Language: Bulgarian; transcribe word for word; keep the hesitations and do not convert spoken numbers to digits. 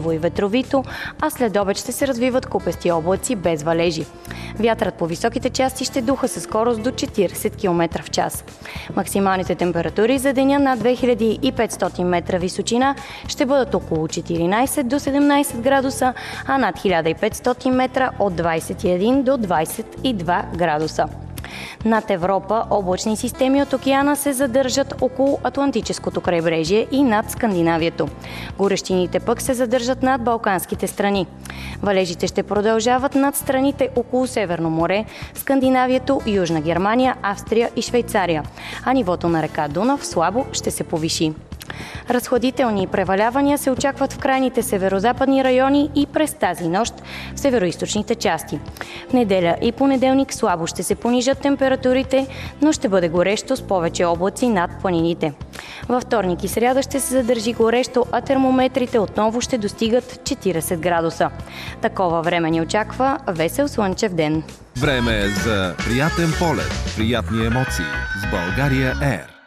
и ветровито, а след обед ще се развиват купести облаци без валежи. Вятърът по високите части ще духа със скорост до четиридесет километра в час. Максималните температури за деня на две хиляди и петстотин метра височина ще бъдат около четиринадесет до седемнадесет градуса, а над хиляда и петстотин метра от двадесет и един до двадесет и два градуса. Над Европа облачни системи от океана се задържат около Атлантическото крайбрежие и над Скандинавието. Горещините пък се задържат над Балканските страни. Валежите ще продължават над страните около Северно море, Скандинавието, Южна Германия, Австрия и Швейцария, а нивото на река Дунав слабо ще се повиши. Разхладителни превалявания се очакват в крайните северозападни райони и през тази нощ в североизточните части. В неделя и понеделник слабо ще се понижат температурите, но ще бъде горещо с повече облаци над планините. Във вторник и сряда ще се задържи горещо, а термометрите отново ще достигат четиридесет градуса. Такова време ни очаква весел слънчев ден. Време е за приятен полет, приятни емоции с България Ер.